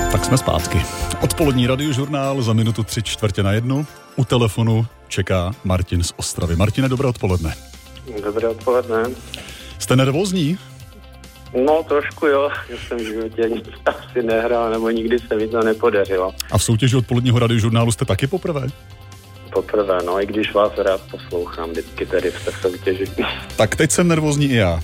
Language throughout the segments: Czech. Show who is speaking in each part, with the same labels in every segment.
Speaker 1: Tak jsme zpátky. Odpolední radiožurnál za minutu 3:45. U telefonu čeká Martin z Ostravy. Martine, dobré odpoledne.
Speaker 2: Dobré odpoledne.
Speaker 1: Jste nervózní?
Speaker 2: No, trošku jo. Já jsem v životě nic asi nehrál, nebo nikdy se mi to nepodařilo.
Speaker 1: A v soutěži odpoledního radiožurnálu jste taky poprvé?
Speaker 2: Poprvé, no, i když vás rád poslouchám vždycky tady v té soutěži.
Speaker 1: Tak teď jsem nervózní i já.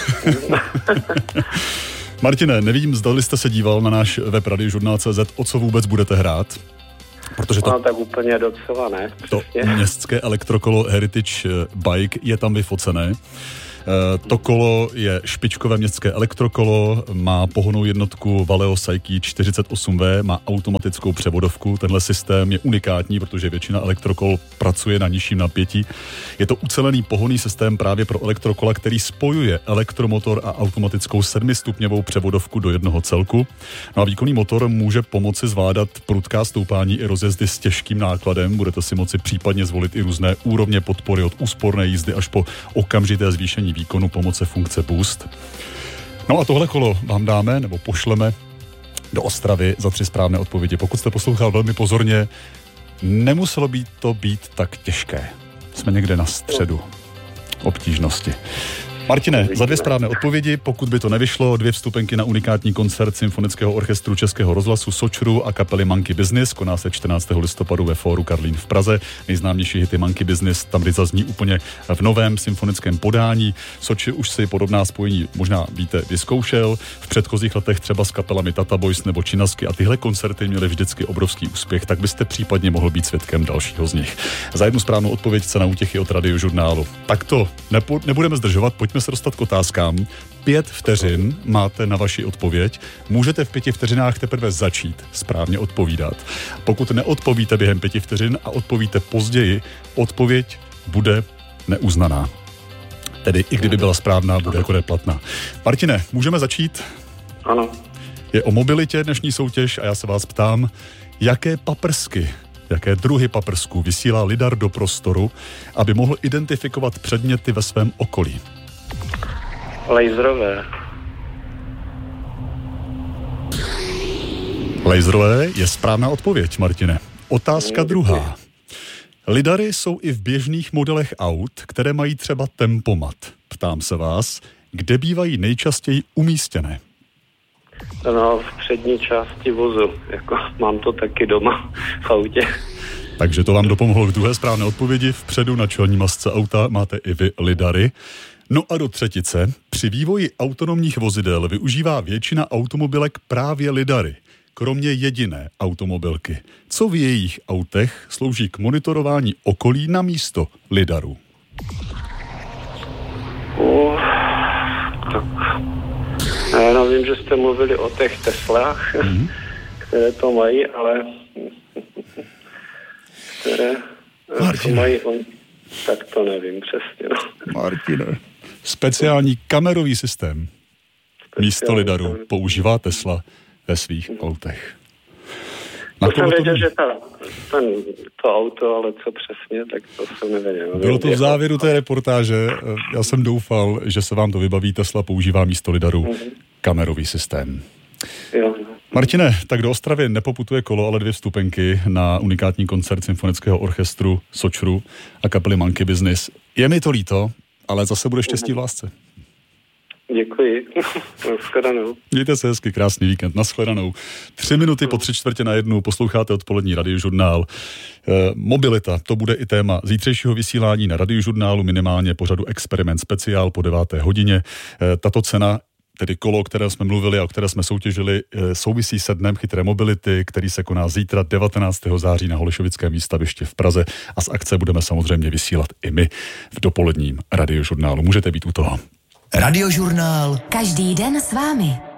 Speaker 1: Martine, nevím, zdali jste se díval na náš web radiožurnál.cz, o co vůbec budete hrát? Protože to,
Speaker 2: no, tak úplně docela ne.
Speaker 1: Přesně. To městské elektrokolo Heritage Bike je tam vyfocené. To kolo je špičkové městské elektrokolo, má pohonnou jednotku Valeo Psyche 48V, má automatickou převodovku. Tenhle systém je unikátní, protože většina elektrokol pracuje na nižším napětí. Je to ucelený pohonný systém právě pro elektrokola, který spojuje elektromotor a automatickou 7stupňovou převodovku do jednoho celku. No a výkonný motor může pomoci zvládat prudká stoupání i rozjezdy s těžkým nákladem. Budete si moci případně zvolit i různé úrovně podpory od úsporné jízdy až po okamžité zvýšení výkonu pomocí funkce Boost. No a tohle kolo vám dáme, nebo pošleme do Ostravy za 3 správné odpovědi. Pokud jste poslouchal velmi pozorně, nemuselo by to být tak těžké. Jsme někde na středu obtížnosti. Martine, za 2 správné odpovědi, pokud by to nevyšlo, 2 vstupenky na unikátní koncert Symfonického orchestru Českého rozhlasu Sočru a kapely Monkey Business. Koná se 14. listopadu ve Fóru Karlín v Praze. Nejznámější hity Monkey Business tam zazní úplně v novém symfonickém podání. Soči už si podobná spojení možná víte vyzkoušel. V předchozích letech třeba s kapelami Tata Boys nebo Činasky a tyhle koncerty měly vždycky obrovský úspěch, tak byste případně mohl být svědkem dalšího z nich. Za 1 správnou odpověď cena útěchy od radiožurnálu. Tak to nebudeme zdržovat, pojďme se dostat k otázkám. 5 vteřin máte na vaši odpověď. Můžete v 5 vteřinách teprve začít správně odpovídat. Pokud neodpovíte během 5 vteřin a odpovíte později, odpověď bude neuznaná. Tedy i kdyby byla správná, bude jako neplatná. Martine, můžeme začít?
Speaker 2: Ano.
Speaker 1: Je o mobilitě dnešní soutěž a já se vás ptám, jaké druhy paprsků vysílá lidar do prostoru, aby mohl identifikovat předměty ve svém okolí?
Speaker 2: Laserové.
Speaker 1: Laserové je správná odpověď, Martine. Otázka druhá. Lidary jsou i v běžných modelech aut, které mají třeba tempomat. Ptám se vás, kde bývají nejčastěji umístěné?
Speaker 2: No, v přední části vozu. Jako mám to taky doma v autě.
Speaker 1: Takže to vám dopomohlo k druhé správné odpovědi. Vpředu na čelní masce auta máte i vy lidary. No a do třetice. Při vývoji autonomních vozidel využívá většina automobilek právě lidary, kromě jediné automobilky. Co v jejich autech slouží k monitorování okolí na místo lidarů?
Speaker 2: Tak. Já vím, že jste mluvili o těch Teslách, které to mají, ale které to mají tak to nevím přesně. No.
Speaker 1: Martine. Speciální kamerový systém místo lidarů používá Tesla ve svých autech.
Speaker 2: To jsem věděl, že to auto, ale co přesně, tak to jsem nevěděl.
Speaker 1: Bylo to v závěru té reportáže. Já jsem doufal, že se vám to vybaví. Tesla používá místo lidarů kamerový systém.
Speaker 2: Jo.
Speaker 1: Martine, tak do Ostravy nepoputuje kolo, ale 2 vstupenky na unikátní koncert Symfonického orchestru Sočru a kapely Monkey Business. Je mi to líto, ale zase bude štěstí v lásce.
Speaker 2: Děkuji. Naschledanou.
Speaker 1: Mějte se hezky, krásný víkend. Naschledanou. 3 minuty po 3:45 posloucháte odpolední radiožurnál. Mobilita, to bude i téma zítřejšího vysílání na radiožurnálu, minimálně pořadu Experiment speciál po 9. hodině. Tato cena, tedy kolo, o které jsme mluvili a o které jsme soutěžili, souvisí se Dnem chytré mobility, který se koná zítra 19. září na Holešovickém výstavišti v Praze a z akce budeme samozřejmě vysílat i my v dopoledním radiožurnálu. Můžete být u toho.
Speaker 3: Radiožurnál. Každý den s vámi.